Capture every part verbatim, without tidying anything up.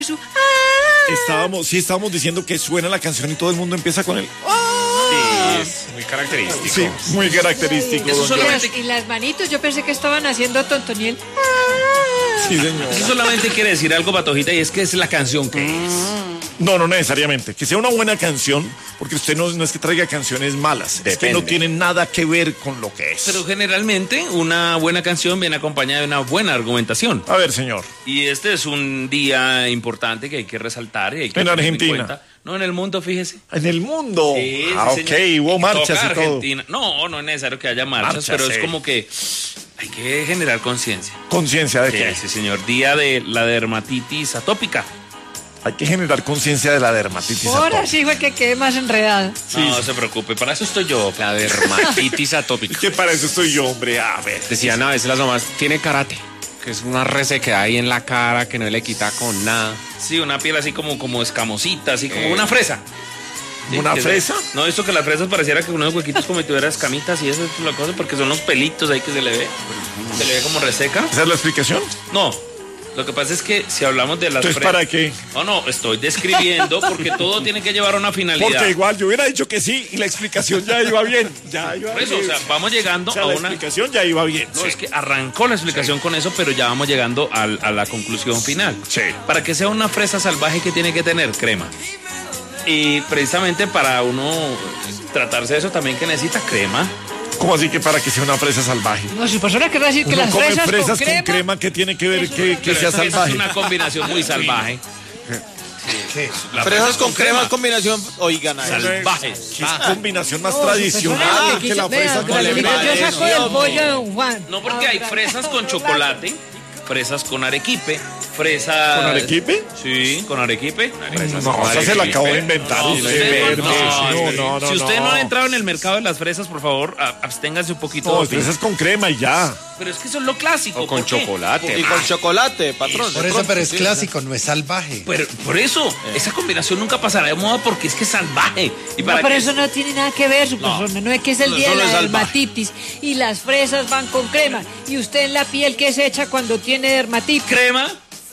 Su, ¡ah! Estábamos, sí, estábamos diciendo que suena la canción y todo el mundo empieza con el. Sí, es muy característico. Sí, muy característico. Eso don solamente... George. Y las manitos, yo pensé que estaban haciendo Tontoniel. Sí, señor. Eso solamente quiere decir algo, Patojita, y es que es la canción que es. No, no necesariamente. Que sea una buena canción, porque usted no, no es que traiga canciones malas. Es que Depende. no tiene nada que ver con lo que es. Pero generalmente una buena canción viene acompañada de una buena argumentación. A ver, señor. Y este es un día importante que hay que resaltar y hay que En tener Argentina. cuenta. No, en el mundo, fíjese. En el mundo. Sí, sí, ah, señor. ok, hubo Y marchas toca y todo. Argentina. No, no es necesario que haya marchas, Marchas, pero sí. es como que hay que generar conciencia. Conciencia de Sí, que sí, señor. Día de la dermatitis atópica. hay que generar conciencia de la dermatitis. Ahora atópica. sí fue que quedé más enredada. No se preocupe, para eso estoy yo. La dermatitis Es atópica. que para eso estoy yo, hombre. A ver. Decían a veces las mamás, tiene karate, que es una resequedad ahí en la cara que no le quita con nada. Sí, una piel así como, como escamosita, así como Eh. una fresa. Sí, ¿Una que- fresa? No, esto que las fresas pareciera que unos huequitos como si tuviera escamitas y eso es la cosa, porque son los pelitos ahí que se le ve. Se le ve como reseca. ¿Esa es la explicación? No, lo que pasa es que si hablamos de las Entonces, fresas... ¿para qué? No, no, estoy describiendo porque todo tiene que llevar a una finalidad. Porque igual yo hubiera dicho que sí y la explicación ya iba bien. Ya iba Por eso, o bien. sea, vamos llegando O sea, a la una... explicación ya iba bien. No, sí. es que arrancó la explicación con eso, pero ya vamos llegando al- a la conclusión final. Sí. Para que sea una fresa salvaje, ¿qué tiene que tener? Crema. Y precisamente para uno tratarse de eso también que necesita crema. ¿Cómo así que para que sea una fresa salvaje? No, si persona querrá decir que Uno las come fresas, fresas con crema. ¿qué tiene que ver que, que Pero sea eso- eso salvaje? es una combinación muy salvaje. Las Fresas con crema, combinación, oigan a él. salvaje. ¿Qué combinación más No, si tradicional persona que la vea, fresa vea, con vea, crema? Yo saco del pollo de Don Juan. No, porque hay fresas con chocolate, fresas con arequipe, fresas... ¿Con arequipe? Sí, con arequipe. No, esa se la acabo de inventar. No, usted, usted verde. no, No, no, no, si usted no no. ha entrado en el mercado de las fresas, por favor, a- absténgase un poquito. No, de opinar. fresas con crema y ya. Pero es que eso es lo clásico. O con ¿por qué? chocolate. Y con chocolate, patrón. Por eso, pero es clásico, no es salvaje. Pero, por eso, esa combinación nunca pasará de moda porque es que es salvaje. Y No, para pero que- eso no tiene nada que ver, su persona. No es que es el No, día de solo la es salvaje. dermatitis y las fresas van con crema. Y usted en la piel, ¿qué se echa cuando tiene dermatitis? crema.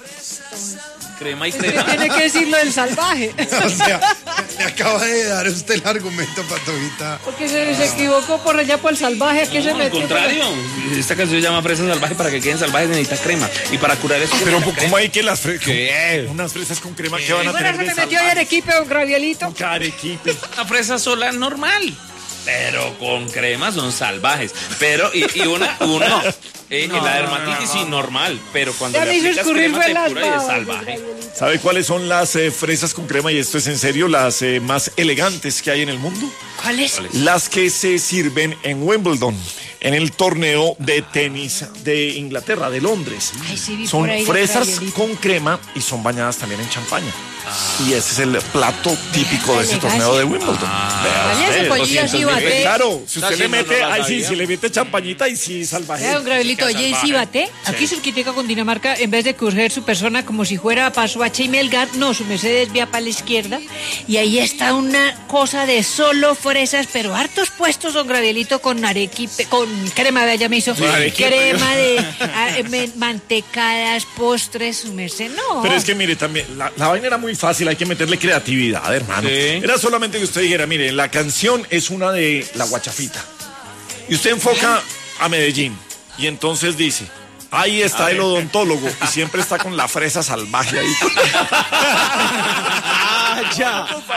Crema y Usted crema. tiene que decirlo del salvaje. O sea, le acaba de dar usted el argumento, Patojita. Porque se, se equivocó por allá por el salvaje. ¿A qué se No, al metió? contrario, esta canción se llama Fresa Salvaje. Para que queden salvajes necesita crema. Y para curar eso. Pero necesita ¿cómo hay que las fresas? ¿Qué? Unas fresas con crema que van a Bueno, tener se de me metió salvaje. ayer equipo, don Gravielito. Carequipe. Una fresa sola normal, pero con crema son salvajes. Pero, y, y una, una, eh, la dermatitis sí normal, pero cuando Ya le me hizo aplicas escurrir crema fue te las cura y es babas, salvaje. ¿Sabe cuáles son las eh, fresas con crema? Y esto es en serio, las eh, más elegantes que hay en el mundo. ¿Cuál es? Las que se sirven en Wimbledon, en el torneo de tenis de Inglaterra, de Londres. Ay, sí, vi Son por ahí la fresas Gravielito. con crema y son bañadas también en champaña. Y ese es el plato típico de ese elegancia. torneo de Wimbledon. Vea Vaya, ese usted. pollillo así bate. Claro, si usted Casi le no mete, nos la ay sí, sabía. si le mete champañita y sí salvaje. Vea, don Gravelito, oye, sí bate. Aquí cerquitica con Dinamarca, en vez de coger su persona como si fuera para Soacha y Melgar, no, su merced desvía para la izquierda. Y ahí está una cosa de solo fresas, pero hartos puestos, don Gravelito, con arequipe, con crema, vea, ya me hizo. arequipe. Crema de ah, eh, me- mantecadas, postres, su merced, no. Pero es que mire, también, la, la vaina era muy fácil, hay que meterle creatividad, hermano. Sí. Era solamente que usted dijera, mire, la canción es una de La Guachafita. Y usted enfoca a Medellín. Y entonces dice, ahí está el odontólogo. Y siempre está con la fresa salvaje ahí. Ah, ya.